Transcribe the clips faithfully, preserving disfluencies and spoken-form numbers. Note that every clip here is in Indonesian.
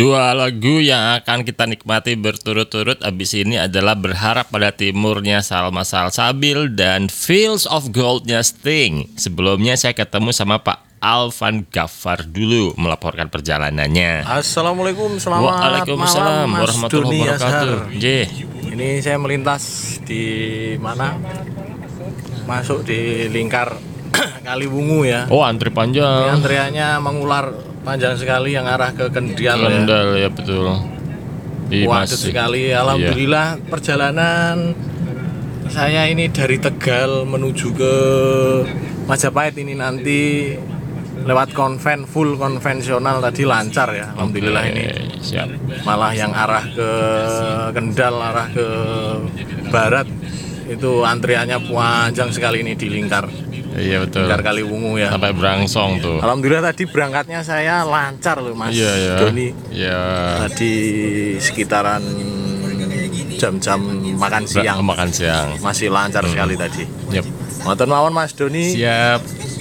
Dua lagu yang akan kita nikmati berturut-turut abis ini adalah Berharap Pada Timurnya Salma Salsabil dan Fields of Goldnya Sting. Sebelumnya saya ketemu sama Pak Alvan Ghaffar dulu melaporkan perjalanannya. Assalamualaikum, selamat Waalaikumsalam malam, Mas warahmatullahi Doni wabarakatuh. J. Ini saya melintas di mana? Masuk di lingkar Kaliwungu ya. Oh, antri panjang. Antriannya mengular panjang sekali yang arah ke Kendal, Kendal ya. ya betul. Waduh sekali. Alhamdulillah iya. Perjalanan saya ini dari Tegal menuju ke Majapahit ini nanti lewat konven full konvensional tadi lancar ya. Alhamdulillah. Oke, ini siap. Malah yang arah ke Kendal, arah ke barat itu antriannya panjang sekali ini di lingkar. Iya betul. Lingkar Kaliwungu ya. Sampai Brangsong tuh. Alhamdulillah tadi berangkatnya saya lancar loh Mas iya, iya. Doni. Iya. Tadi sekitaran jam-jam makan siang. Bra- makan siang. Masih lancar hmm. sekali tadi. Yep. Matur nuwun Mas Doni. Siap.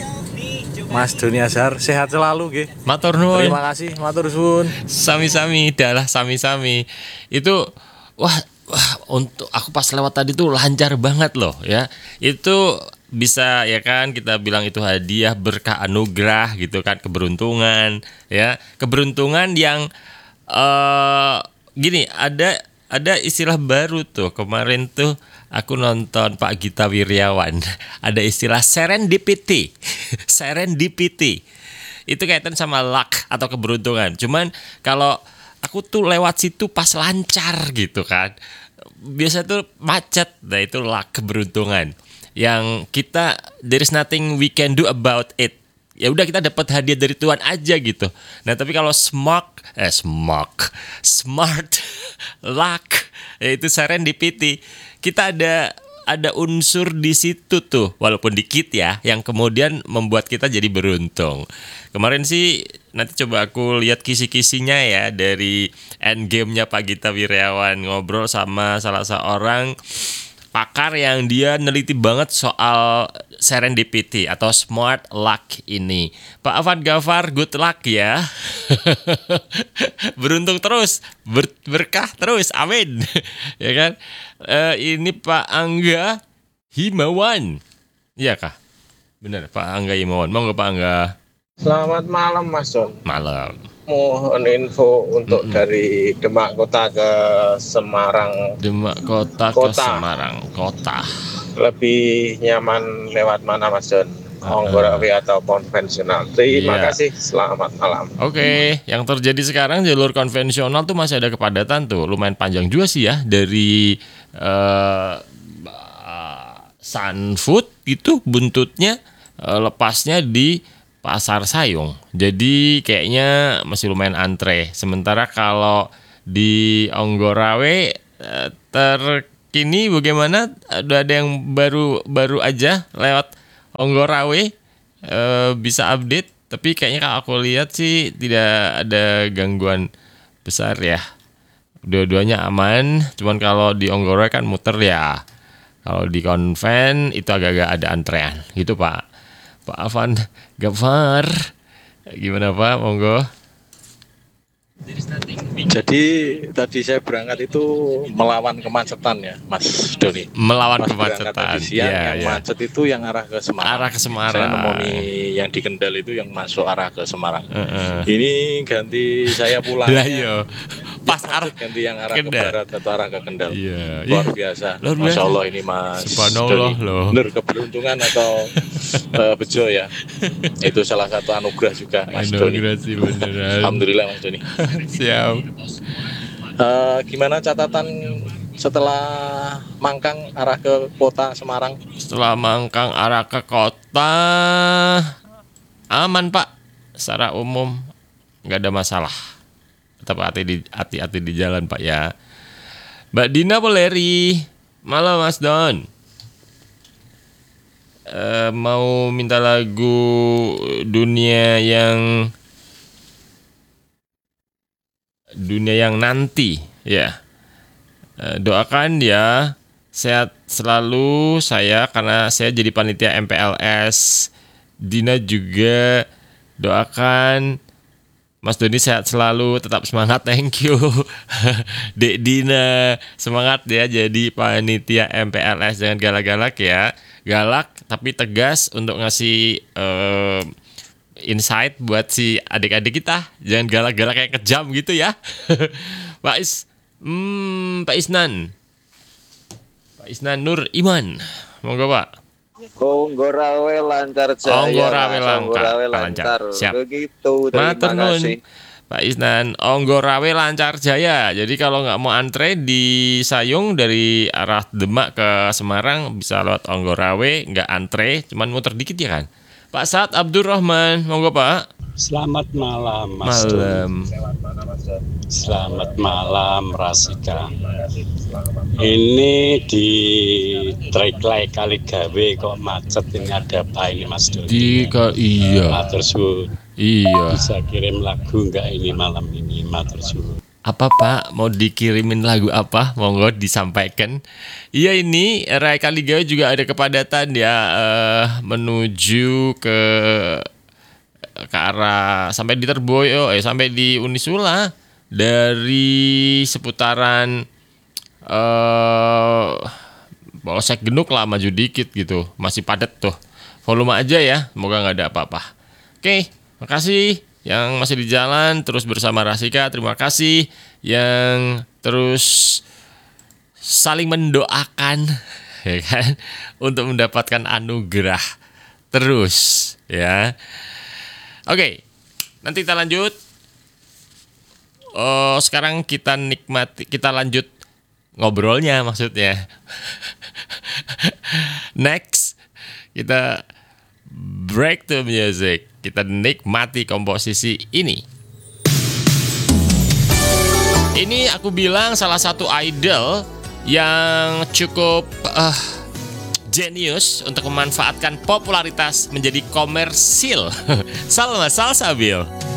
Mas Doni Azhar sehat selalu nggih. Matur nuwun. Terima kasih, matur suwun. Sami-sami, dalah sami-sami. Itu wah, wah untuk aku pas lewat tadi tuh lancar banget loh ya. Itu bisa ya kan kita bilang itu hadiah berkah anugerah gitu kan, keberuntungan ya. Keberuntungan yang uh, gini, ada ada istilah baru tuh. Kemarin tuh aku nonton Pak Gita Wirjawan. Ada istilah serendipity. Serendipity. Itu kaitan sama luck atau keberuntungan. Cuman kalau aku tuh lewat situ pas lancar gitu kan. Biasa tuh macet. Nah itu luck, keberuntungan. Yang kita there is nothing we can do about it. Ya udah kita dapat hadiah dari Tuhan aja gitu. Nah tapi kalau smart, eh smart, smart, luck, yaitu serendipity, kita ada ada unsur di situ tuh, walaupun dikit ya, yang kemudian membuat kita jadi beruntung. Kemarin sih nanti coba aku lihat kisi-kisinya ya dari Endgame-nya Pak Gita Wirjawan, ngobrol sama salah seorang pakar yang dia neliti banget soal serendipity atau smart luck ini. Pak Alvan Ghaffar, good luck ya. Beruntung terus, ber- berkah terus, amin. Ya kan? Uh, ini Pak Angga Himawan. Iya kah? Benar, Pak Angga Himawan. Mau nggak Pak Angga? Selamat malam Mas Don. Malam. Mohon info untuk mm-hmm. dari Demak Kota ke Semarang. Demak Kota, kota ke Semarang Kota. Lebih nyaman lewat mana Mas Don? Onggorawi uh, atau konvensional? Terima yeah. kasih. Selamat malam. Oke, okay. Yang terjadi sekarang jalur konvensional tuh masih ada kepadatan tuh, lumayan panjang juga sih ya dari uh, Sunfood itu buntutnya uh, lepasnya di Pasar Sayung. Jadi kayaknya masih lumayan antre. Sementara kalau di Onggorawe terkini bagaimana? Ada yang baru baru aja lewat Onggorawe, e, bisa update. Tapi kayaknya kalau aku lihat sih tidak ada gangguan besar ya. Dua-duanya aman. Cuman kalau di Onggorawe kan muter ya. Kalau di konven itu agak-agak ada antrean. Gitu Pak. Pak Alvan Ghaffar, gimana Pak? Monggo. Jadi tadi saya berangkat itu melawan kemacetan ya, Mas Doni. Melawan Mas kemacetan. Siang, ya, yang ya. macet itu yang arah ke Semarang. Arah ke Semarang. Saya nemoni yang di Kendal itu yang masuk arah ke Semarang. Uh-uh. Ini ganti saya pulang. Lah yo. Pas arah ganti yang arah Kendal. Ke barat atau arah ke Kendal. Iya. Luar biasa. Luar biasa. Masya Allah ini Mas Subhanallah loh. Bener keberuntungan atau uh, bejo ya. Itu salah satu anugerah juga Mas Doni. Anugerah sih beneran. Alhamdulillah Mas Doni. Siap. Uh, gimana catatan setelah Mangkang arah ke kota Semarang? Setelah Mangkang arah ke kota aman Pak, secara umum nggak ada masalah. Tetap hati di hati-hati di jalan Pak ya. Mbak Dina Poleri, malam Mas Don. Uh, mau minta lagu dunia yang dunia yang nanti ya. Uh, doakan ya sehat selalu saya karena saya jadi panitia M P L S. Dina juga doakan Mas Doni sehat selalu, tetap semangat, thank you. Dek Dina, semangat ya jadi panitia M P L S, jangan galak-galak ya. Galak tapi tegas untuk ngasih uh, insight buat si adik-adik kita. Jangan galak-galak kayak kejam gitu ya. Pak Is, hmm, Pak Isnan. Pak Isnan Nur Iman. Monggo Pak. Onggorawe lancar jaya. Onggorawe Onggorawe lancar. lancar. Siap. Begitu. Terima Matur nuwun. kasih. Pak Isnan, Onggorawe lancar jaya. Jadi kalau nggak mau antre di Sayung dari arah Demak ke Semarang bisa lewat Onggorawe, nggak antre, cuman muter dikit ya kan. Pak Saad Abdurrahman, monggo Pak. Selamat malam Mas Malam. Selamat malam Rasika. Ini di Trek kali gawe kok macet, ini ada apa ini Mas Doni? Jika iya. Matur suwun. Iya. Bisa kirim lagu nggak ini malam ini? Matur suwun. Apa Pak, mau dikirimin lagu apa? Monggo disampaikan. Iya, ini Rai Kaligawe juga ada kepadatan ya, uh, menuju ke ke arah sampai di Terboyo, eh sampai di Unisula, dari seputaran eh Polsek Genuk lah maju dikit gitu, masih padat tuh. Volume aja ya, semoga nggak ada apa-apa. Oke, makasih yang masih di jalan terus bersama Rasika, terima kasih yang terus saling mendoakan ya kan untuk mendapatkan anugerah terus ya. Oke, nanti kita lanjut. Oh, sekarang kita nikmati, kita lanjut ngobrolnya maksudnya. Next, kita break the music. Kita nikmati komposisi ini. Ini aku bilang salah satu idol yang cukup uh, jenius untuk memanfaatkan popularitas menjadi komersil. Salma Salsabil.